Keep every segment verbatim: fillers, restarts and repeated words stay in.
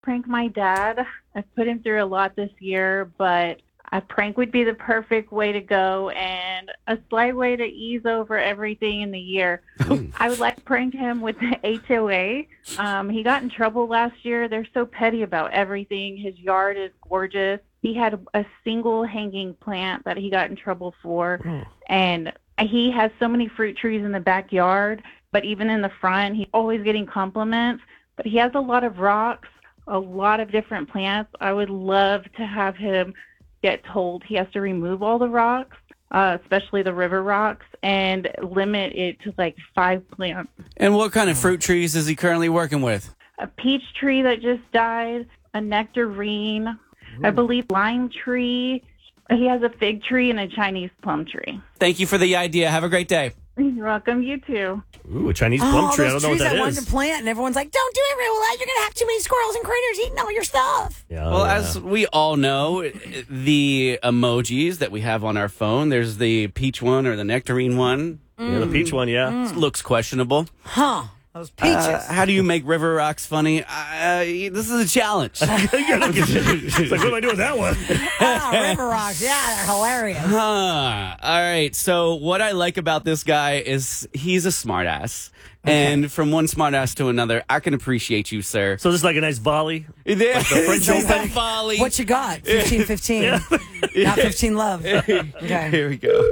prank my dad. I've put him through a lot this year, but a prank would be the perfect way to go and a slight way to ease over everything in the year. I would like to prank him with the H O A. Um, he got in trouble last year. They're so petty about everything. His yard is gorgeous. He had a single hanging plant that he got in trouble for, oh. and he has so many fruit trees in the backyard, but even in the front, he's always getting compliments. But he has a lot of rocks, a lot of different plants. I would love to have him get told he has to remove all the rocks, uh, especially the river rocks, and limit it to like five plants. And what kind of fruit trees is he currently working with? A peach tree that just died, a nectarine, Ooh. I believe lime tree. He has a fig tree and a Chinese plum tree. Thank you for the idea. Have a great day. You're welcome. You too. Ooh, a Chinese plum oh, tree. I don't know what that, that is. wanted to plant, and everyone's like, "Don't do it, Rilla. You're gonna have too many squirrels and critters eating all your stuff." Yeah, well, yeah. as we all know, the emojis that we have on our phone, there's the peach one or the nectarine one. Mm. Yeah, the peach one, yeah. Mm. Looks questionable. Huh. Those peaches. Uh, how do you make river rocks funny? Uh, this is a challenge. It's like, what am I doing with that one? Oh, river rocks. Yeah, they're hilarious. Huh. All right. So what I like about this guy is he's a smartass. Okay. And from one smartass to another, I can appreciate you, sir. So this is like a nice volley? Like the French Open? Volley. What you got? fifteen fifteen. Yeah. Not fifteen love. Okay. Here we go.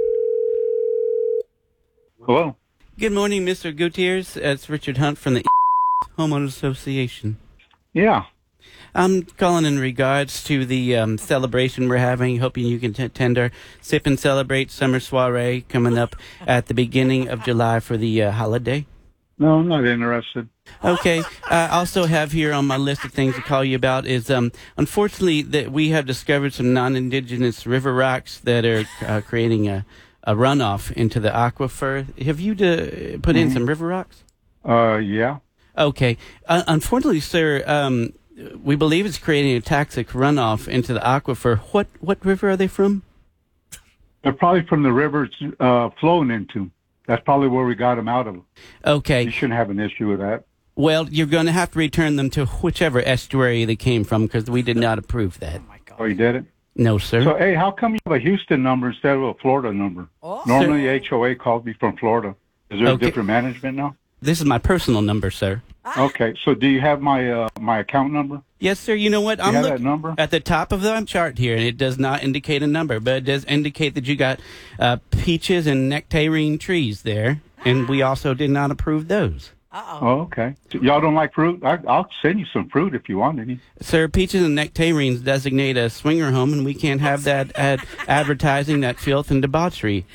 Hello. Good morning, Mister Gutierrez. It's Richard Hunt from the Homeowners Association. Yeah. I'm calling in regards to the um, celebration we're having, hoping you can t- attend our Sip and Celebrate Summer Soiree coming up at the beginning of July for the uh, holiday. No, I'm not interested. Okay. I also have here on my list of things to call you about is, um, unfortunately, that we have discovered some non-indigenous river rocks that are uh, creating a a runoff into the aquifer. Have you to put in mm-hmm. some river rocks? Uh, yeah. Okay. Uh, unfortunately, sir, um, we believe it's creating a toxic runoff into the aquifer. What what river are they from? They're probably from the river it's uh, flowing into. That's probably where we got them out of. Okay. You shouldn't have an issue with that. Well, you're going to have to return them to whichever estuary they came from because we did not approve that. Oh, my God. Oh, you did it? No, sir. So, hey, how come you have a Houston number instead of a Florida number? Oh. Normally, sir. H O A calls me from Florida. Is there okay. a different management now? This is my personal number, sir. Okay, so do you have my uh, my account number? Yes, sir. You know what? Do I'm you have looking that number? At the top of the chart here, and it does not indicate a number, but it does indicate that you got uh, peaches and nectarine trees there, and we also did not approve those. Uh-oh. Oh, okay. Y'all don't like fruit? I, I'll send you some fruit if you want any. Sir, peaches and nectarines designate a swinger home, and we can't have that ad- advertising that filth and debauchery.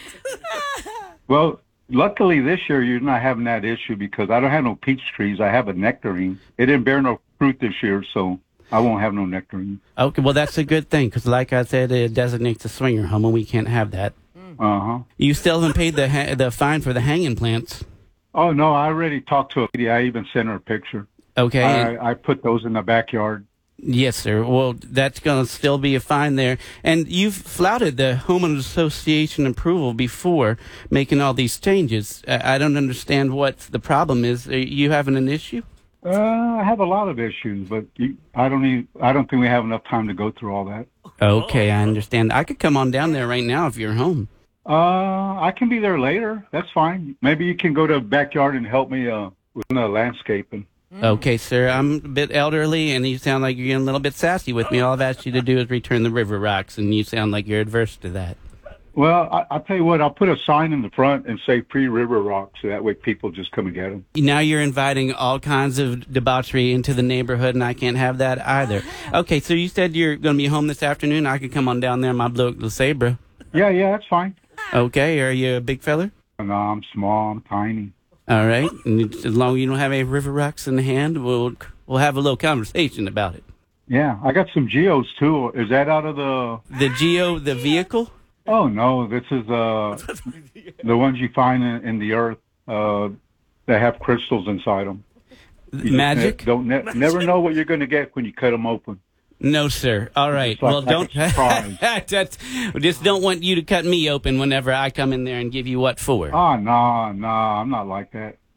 Well, luckily this year you're not having that issue because I don't have no peach trees. I have a nectarine. It didn't bear no fruit this year, so I won't have no nectarine. Okay, well, that's a good thing because, like I said, it designates a swinger home, and we can't have that. Uh-huh. You still haven't paid the ha- the fine for the hanging plants. Oh, no, I already talked to a lady. I even sent her a picture. Okay. I, I put those in the backyard. Yes, sir. Well, that's going to still be a fine there. And you've flouted the Homeowners Association approval before making all these changes. I, I don't understand what the problem is. Are you having an issue? Uh, I have a lot of issues, but you, I don't even, I don't think we have enough time to go through all that. Okay, I understand. I could come on down there right now if you're home. Uh, I can be there later. That's fine. Maybe you can go to the backyard and help me uh, with the landscaping. Okay, sir. I'm a bit elderly, and you sound like you're getting a little bit sassy with me. All I've asked you to do is return the river rocks, and you sound like you're adverse to that. Well, I, I'll tell you what. I'll put a sign in the front and say free river rocks, so that way people just come and get them. Now you're inviting all kinds of debauchery into the neighborhood, and I can't have that either. Okay, so you said you're going to be home this afternoon. I could come on down there in my blue LeSabre. Yeah, yeah, that's fine. Okay, are you a big fella? No, I'm small. I'm tiny. All right, and as long as you don't have any river rocks in the hand, we'll we'll have a little conversation about it. Yeah, I got some geos too. Is that out of the the geo the vehicle? Oh no, this is uh the ones you find in, in the earth uh that have crystals inside them. You Magic? Just, don't ne- Magic. Never know what you're going to get when you cut them open. No, sir. All right. Like, well, like don't. That's, just don't want you to cut me open whenever I come in there and give you what for. Oh, no, no, I'm not like that.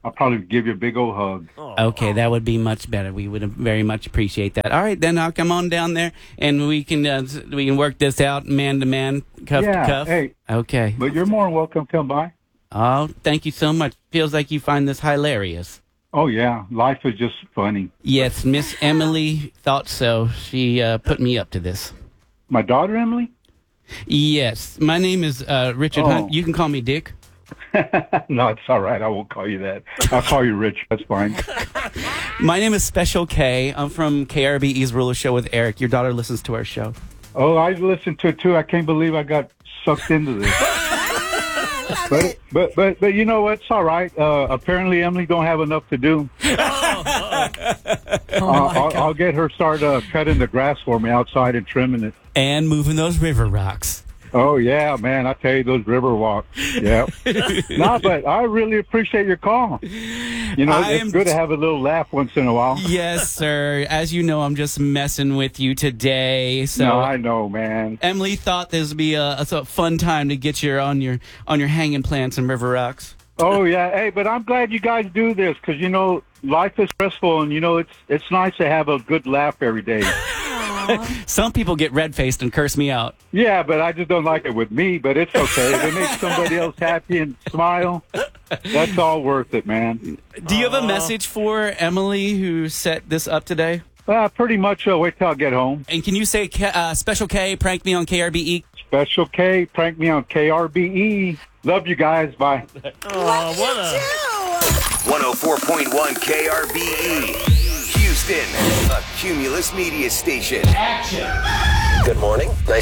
I'll probably give you a big old hug. Okay, that would be much better. We would very much appreciate that. All right, then I'll come on down there and we can uh, we can work this out man to man, cuff Yeah, to cuff. hey. Okay. But you're more than welcome to come by. Oh, thank you so much. Feels like you find this hilarious. Oh, yeah. Life is just funny. Yes, Miss Emily thought so. She uh, put me up to this. My daughter, Emily? Yes, my name is uh, Richard Oh. Hunt. You can call me Dick. No, it's all right. I won't call you that. I'll call you Rich. That's fine. My name is Special K. I'm from K R B E's Ruler Show with Eric. Your daughter listens to our show. Oh, I listened to it, too. I can't believe I got sucked into this. But, but but but you know what? It's all right. Uh, apparently, Emily don't have enough to do. uh, I'll, I'll get her start uh, cutting the grass for me outside and trimming it. And moving those river rocks. Oh yeah, man! I tell you, those river walks. Yeah. No, but I really appreciate your call. You know, I it's am- good to have a little laugh once in a while. Yes, sir. As you know, I'm just messing with you today. So No, I know, man. Emily thought this would be a, a fun time to get you on your on your hanging plants and river rocks. Oh yeah, hey, but I'm glad you guys do this because you know life is stressful, and you know it's it's nice to have a good laugh every day. Some people get red faced and curse me out. Yeah, but I just don't like it with me. But it's okay. If it makes somebody else happy and smile, that's all worth it, man. Do you have a message for Emily who set this up today? Uh, pretty much. Uh, wait till I get home. And can you say K- uh, Special K, prank me on K R B E? Special K, prank me on K R B E. Love you guys. Bye. Oh, what a. one oh four point one K R B E. Houston, a Cumulus media station. Good morning. Nice